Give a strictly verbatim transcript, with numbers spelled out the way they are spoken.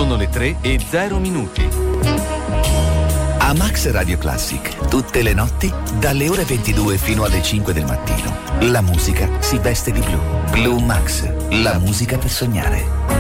Sono le tre e zero minuti. A Max Radio Classic, tutte le notti, dalle ore ventidue fino alle cinque del mattino, la musica si veste di blu. Blue Max, la musica per sognare.